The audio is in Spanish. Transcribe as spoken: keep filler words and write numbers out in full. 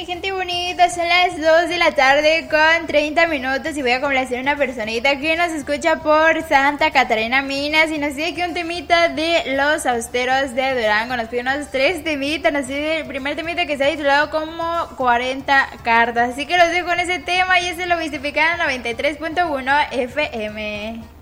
Gente bonita, son las dos de la tarde con treinta minutos y voy a complacer a una personita que nos escucha por Santa Catarina Minas y nos pide aquí un temita de Los Austeros de Durango. Nos pide unos tres temitas, nos pide el primer temita que se ha titulado como cuarenta cartas. Así que los dejo con ese tema y ese lo Mistificado noventa y tres punto uno F M.